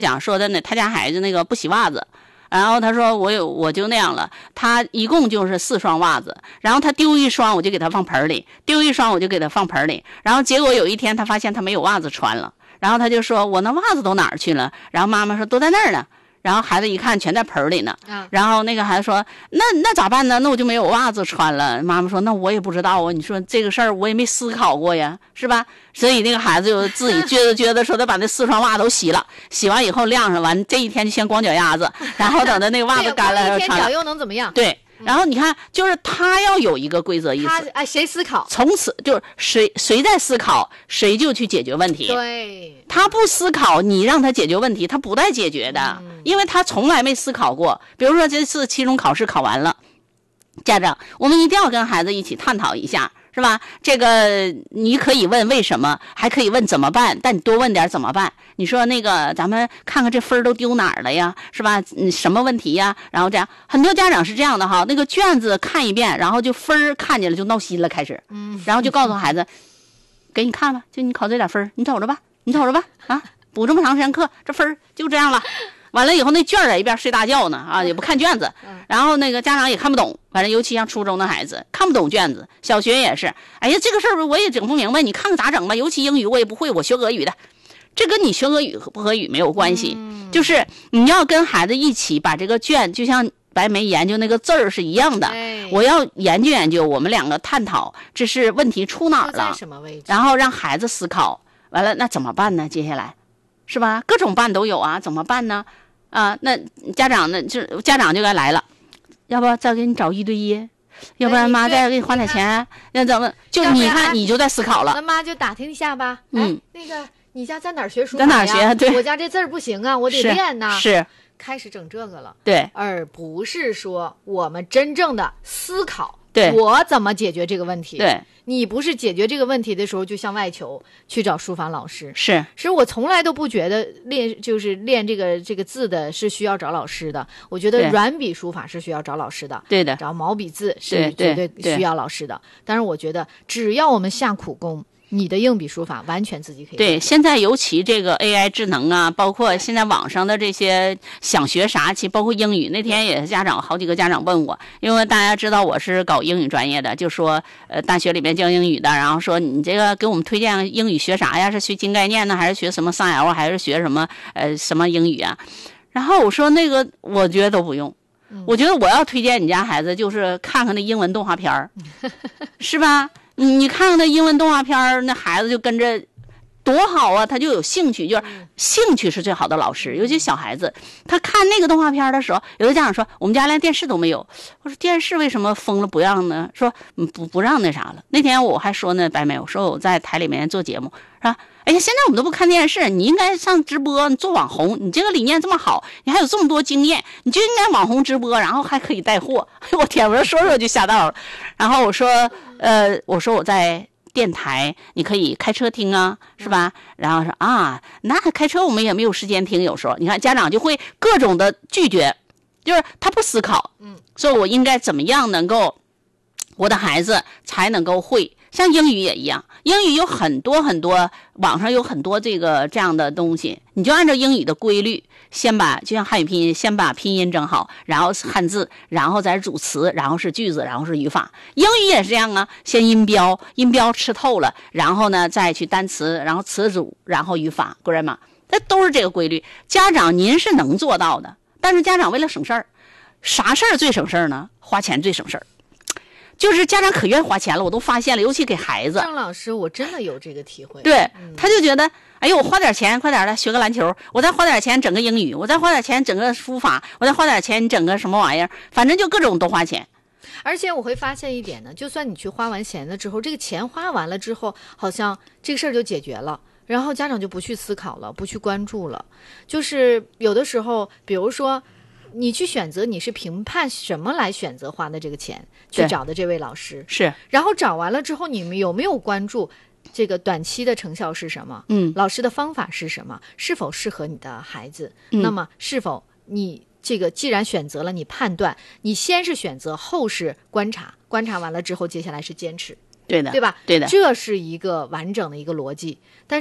讲说的呢，他家孩子那个不洗袜子。然后他说我就那样了，他一共就是4双袜子，然后他丢一双我就给他放盆里，丢一双我就给他放盆里，然后结果有一天他发现他没有袜子穿了，然后他就说我那袜子都哪儿去了？然后妈妈说都在那儿呢。然后孩子一看全在盆里呢，然后那个孩子说那咋办呢？那我就没有袜子穿了。妈妈说那我也不知道啊，你说这个事儿我也没思考过呀，是吧？所以那个孩子就自己觉得说他把那4双袜都洗了，洗完以后晾上，完这一天就先光脚丫子，然后等到那个袜子干了一天脚又能怎么样？ 对。然后你看，就是他要有一个规则意识， 谁思考， 从此就是谁在思考，谁就去解决问题。 对， 他不思考，你让他解决问题，他不带解决的，因为他从来没思考过。比如说这次期中考试考完了，家长，我们一定要跟孩子一起探讨一下。是吧？这个你可以问为什么，还可以问怎么办，但你多问点怎么办。你说那个咱们看看这分都丢哪儿了呀？是吧？什么问题呀？然后这样，很多家长是这样的哈，那个卷子看一遍，然后就分看见了就闹心了，开始，然后就告诉孩子，给你看吧，就你考这点分，你瞅着吧，啊，补这么长时间课，这分就这样了。完了以后那卷儿一边睡大觉呢啊，也不看卷子，然后那个家长也看不懂，反正尤其像初中的孩子看不懂卷子，小学也是，哎呀这个事儿我也整不明白，你看看咋整吧，尤其英语我也不会，我学俄语的，这跟你学俄语和不俄语没有关系，就是你要跟孩子一起把这个卷，就像白眉研究那个字儿是一样的，我要研究，我们两个探讨这是问题出哪儿了，然后让孩子思考，完了那怎么办呢？接下来是吧？各种办都有啊，怎么办呢？啊，那家长就该来了，要不再给你找1对1，要不然妈再给你花点钱，那怎么？就你看你就在思考了。 那妈就打听一下吧。那个你家在哪儿学书法呀？在哪儿学？对， 我家这字儿不行啊，我得练呐。 是开始整这个了。 对， 而不是说我们真正的思考。 对， 我怎么解决这个问题？ 对， 你不是解决这个问题的时候就向外求，去找书法老师。 是， 其实我从来都不觉得练这个字的是需要找老师的。我觉得软笔书法是需要找老师的， 对的， 找毛笔字是绝对需要老师的。但是我觉得只要我们下苦功，你的硬笔书法完全自己可以。 对，现在尤其这个 AI 智能啊，包括现在网上的这些想学啥，其包括英语。那天也是好几个家长问我，因为大家知道我是搞英语专业的，就说大学里面教英语的，然后说你这个给我们推荐英语学啥呀？是学新概念呢，还是学什么3L，还是学什么什么英语啊？然后我说那个我觉得都不用。我觉得我要推荐你家孩子，就是看看那英文动画片儿，是吧？你看看那英文动画片，那孩子就跟着多好啊，他就有兴趣，就是兴趣是最好的老师。尤其小孩子，他看那个动画片的时候，有的家长说我们家连电视都没有。我说电视为什么封了不让呢？说不让那啥了。那天我还说呢，白梅，我说我在台里面做节目，是吧？哎呀，现在我们都不看电视，你应该上直播，你做网红，你这个理念这么好，你还有这么多经验，你就应该网红直播，然后还可以带货。我天，我说就吓到了。然后我说我在电台，你可以开车听啊，是吧？然后说啊，那开车我们也没有时间听，有时候你看家长就会各种的拒绝，就是他不思考，所以我应该怎么样能够我的孩子才能够会。像英语也一样，英语有很多网上有很多这样的东西，你就按照英语的规律，就像汉语拼音，先把拼音整好，然后汉字，然后再是主词，然后是句子，然后是语法。英语也是这样啊，先音标吃透了，然后呢再去单词，然后词组，然后语法 grammar， 这都是这个规律。家长您是能做到的，但是家长为了省事儿，啥事儿最省事儿呢？花钱最省事儿。就是家长可愿意花钱了，我都发现了，尤其给孩子。 郑老师，我真的有这个体会。 对，他就觉得，哎呦，我花点钱，快点的学个篮球，我再花点钱整个英语，我再花点钱整个书法，我再花点钱整个什么玩意儿，反正就各种都花钱。 而且我会发现一点呢，就算你去花完钱了之后，这个钱花完了之后，好像这个事儿就解决了。然后家长就不去思考了，不去关注了。就是有的时候，比如说你去选择，你是评判什么来选择花的这个钱去找的这位老师， 是， 然后找完了之后，你们有没有关注这个短期的成效是什么？老师的方法是什么？是否适合你的孩子？那么是否你这个既然选择了，你判断，你先是选择，后是观察，观察完了之后，接下来是坚持， 对的， 对吧？ 对的， 这是一个完整的一个逻辑。但是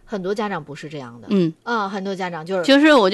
很多家长不是这样的。 嗯， 很多家长就是就是我